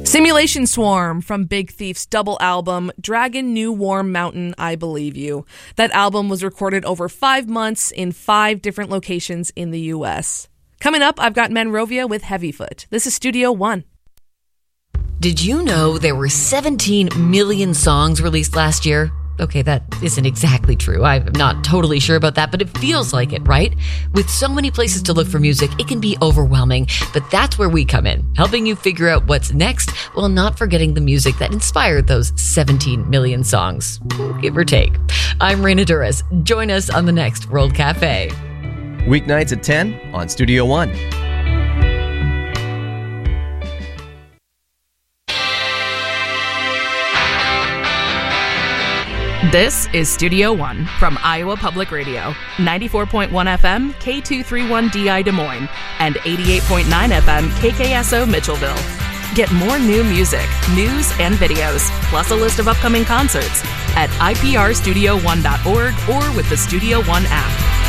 Simulation Swarm from Big Thief's double album, Dragon New Warm Mountain, I Believe You. That album was recorded over 5 months in 5 different locations in the U.S. Coming up, I've got Monrovia with Heavyfoot. This is Studio One. Did you know there were 17 million songs released last year? Okay, that isn't exactly true. I'm not totally sure about that, but it feels like it, right? With so many places to look for music, it can be overwhelming. But that's where we come in, helping you figure out what's next while not forgetting the music that inspired those 17 million songs, give or take. I'm Raina Duras. Join us on the next World Cafe. Weeknights at 10 on Studio One. This is Studio One from Iowa Public Radio, 94.1 FM, K231DI Des Moines, and 88.9 FM, KKSO Mitchellville. Get more new music, news, and videos, plus a list of upcoming concerts at iprstudio1.org or with the Studio One app.